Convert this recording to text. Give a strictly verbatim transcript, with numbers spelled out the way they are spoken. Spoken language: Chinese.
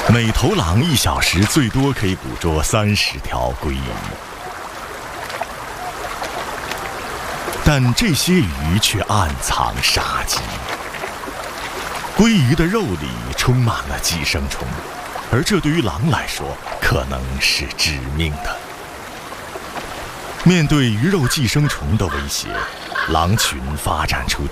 每头狼一小时最多可以捕捉三十条鲑鱼，但这些鱼却暗藏杀机。鲑鱼的肉里充满了寄生虫，而这对于狼来说可能是致命的。面对鱼肉寄生虫的威胁，狼群发展出